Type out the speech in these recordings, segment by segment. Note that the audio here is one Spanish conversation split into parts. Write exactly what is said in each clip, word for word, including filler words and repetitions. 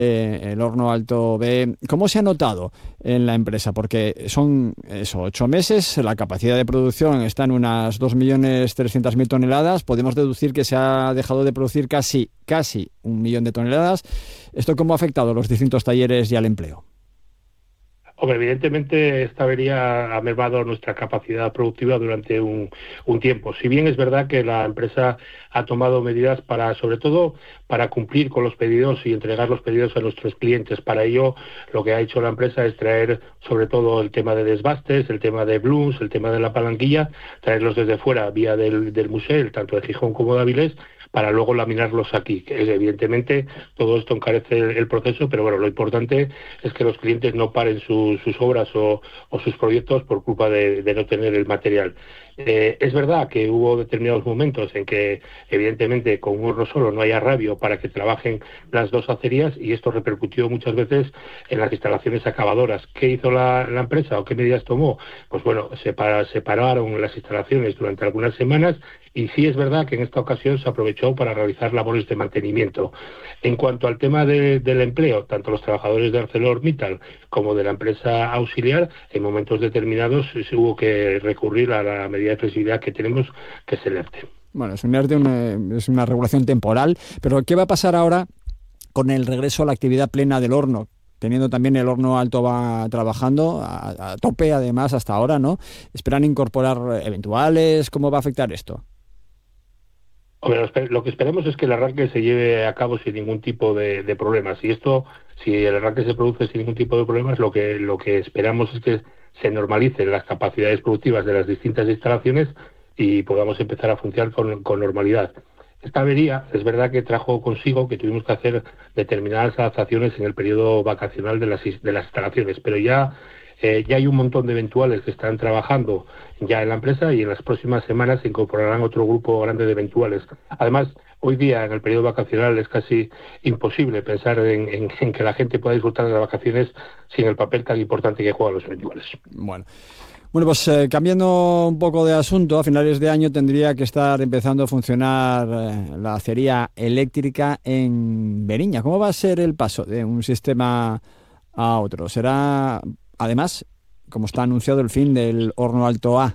eh, el horno Alto B. ¿Cómo se ha notado en la empresa? Porque son eso, ocho meses, la capacidad de producción está en unas dos millones trescientas mil toneladas. Podemos deducir que se ha dejado de producir casi, casi un millón de toneladas. ¿Esto cómo ha afectado a los distintos talleres y al empleo? Hombre, evidentemente esta avería ha mermado nuestra capacidad productiva durante un, un tiempo. Si bien es verdad que la empresa ha tomado medidas para, sobre todo, para cumplir con los pedidos y entregar los pedidos a nuestros clientes. Para ello, lo que ha hecho la empresa es traer, sobre todo, el tema de desbastes, el tema de blooms, el tema de la palanquilla, traerlos desde fuera, vía del, del museo, tanto de Gijón como de Avilés, para luego laminarlos aquí. Que es, evidentemente, todo esto encarece el, el proceso, pero bueno, lo importante es que los clientes no paren su, sus obras o, o sus proyectos por culpa de, de no tener el material. Eh, es verdad que hubo determinados momentos en que, evidentemente, con un horno solo no hay arrabio para que trabajen las dos acerías, y esto repercutió muchas veces en las instalaciones acabadoras. ¿Qué hizo la, la empresa o qué medidas tomó? Pues bueno, separa, separaron las instalaciones durante algunas semanas, y sí es verdad que en esta ocasión se aprovechó para realizar labores de mantenimiento. En cuanto al tema de, del empleo, tanto los trabajadores de ArcelorMittal como de la empresa auxiliar, en momentos determinados se hubo que recurrir a la medida de flexibilidad que tenemos, que es el ERTE. Bueno, es un ERTE, una, es una regulación temporal, pero ¿qué va a pasar ahora con el regreso a la actividad plena del horno? Teniendo también el horno Alto va trabajando a, a tope, además, hasta ahora, ¿no? ¿Esperan incorporar eventuales? ¿Cómo va a afectar esto? Hombre, lo que esperemos es que el arranque se lleve a cabo sin ningún tipo de, de problemas. Y esto, si el arranque se produce sin ningún tipo de problemas, lo que, lo que esperamos es que se normalicen las capacidades productivas de las distintas instalaciones y podamos empezar a funcionar con, con normalidad. Esta avería es verdad que trajo consigo que tuvimos que hacer determinadas adaptaciones en el periodo vacacional de las, de las instalaciones, pero ya, eh, ya hay un montón de eventuales que están trabajando ya en la empresa, y en las próximas semanas se incorporarán otro grupo grande de eventuales. Además, hoy día en el periodo vacacional es casi imposible pensar en, en, en que la gente pueda disfrutar de las vacaciones sin el papel tan importante que juegan los eventuales. Bueno. Bueno, pues eh, cambiando un poco de asunto, a finales de año tendría que estar empezando a funcionar eh, la acería eléctrica en Beriña. ¿Cómo va a ser el paso de un sistema a otro? ¿Será, además, como está anunciado, el fin del horno Alto A?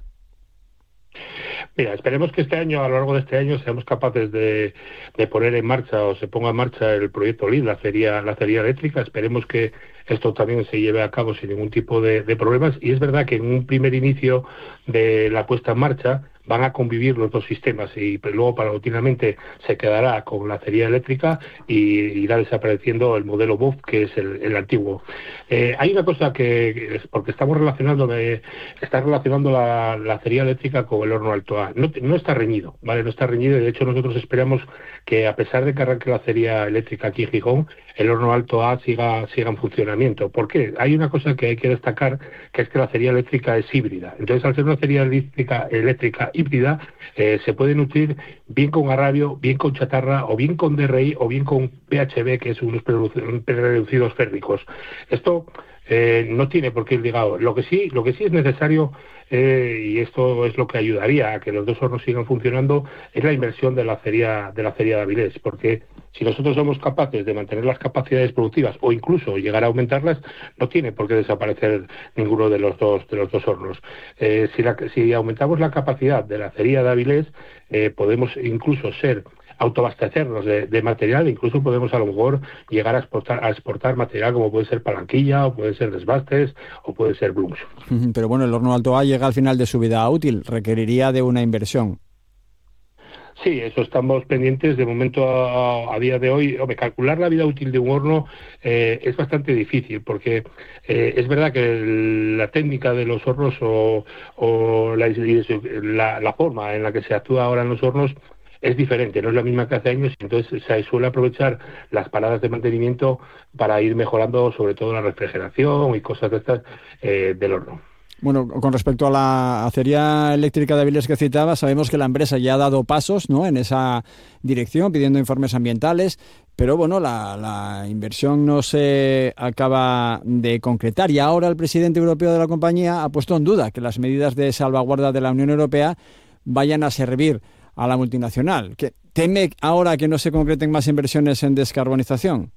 Mira, esperemos que este año, a lo largo de este año, seamos capaces de, de poner en marcha o se ponga en marcha el proyecto L I D, la acería, la acería eléctrica. Esperemos que esto también se lleve a cabo sin ningún tipo de, de problemas. Y es verdad que en un primer inicio de la puesta en marcha van a convivir los dos sistemas, y luego paulatinamente se quedará con la acería eléctrica y irá desapareciendo el modelo B O F, que es el, el antiguo. Eh, hay una cosa que, porque estamos relacionando, de, está relacionando la, la acería eléctrica con el horno Alto A. No, no está reñido, ¿vale? No está reñido, y de hecho nosotros esperamos que, a pesar de que arranque la acería eléctrica aquí en Gijón, el horno Alto A siga, siga en funcionamiento. ¿Por qué? Hay una cosa que hay que destacar, que es que la acería eléctrica es híbrida. Entonces, al ser una acería eléctrica, eléctrica híbrida, eh, se puede nutrir bien con arrabio, bien con chatarra, o bien con D R I, o bien con P H B, que es unos reducidos férricos. Esto eh, no tiene por qué ir ligado. Lo que sí, lo que sí es necesario, eh, y esto es lo que ayudaría a que los dos hornos sigan funcionando, es la inversión de la acería de la acería de Avilés, porque si nosotros somos capaces de mantener las capacidades productivas o incluso llegar a aumentarlas, no tiene por qué desaparecer ninguno de los dos de los dos hornos. Eh, si, la, si aumentamos la capacidad de la acería de Avilés, eh, podemos incluso ser autoabastecernos de, de material, incluso podemos a lo mejor llegar a exportar a exportar material como puede ser palanquilla, o puede ser desbastes, o puede ser blooms. Pero bueno, el horno Alto A llega al final de su vida útil, requeriría de una inversión. Sí, eso estamos pendientes. De momento, a, a día de hoy, hombre, calcular la vida útil de un horno eh, es bastante difícil, porque eh, es verdad que la técnica de los hornos o, o la, la, la forma en la que se actúa ahora en los hornos es diferente, no es la misma que hace años, y entonces se suele aprovechar las paradas de mantenimiento para ir mejorando sobre todo la refrigeración y cosas de estas eh, del horno. Bueno, con respecto a la acería eléctrica de Avilés que citaba, sabemos que la empresa ya ha dado pasos, ¿no?, en esa dirección, pidiendo informes ambientales, pero bueno, la, la inversión no se acaba de concretar, y ahora el presidente europeo de la compañía ha puesto en duda que las medidas de salvaguarda de la Unión Europea vayan a servir a la multinacional. ¿Que teme ahora que no se concreten más inversiones en descarbonización?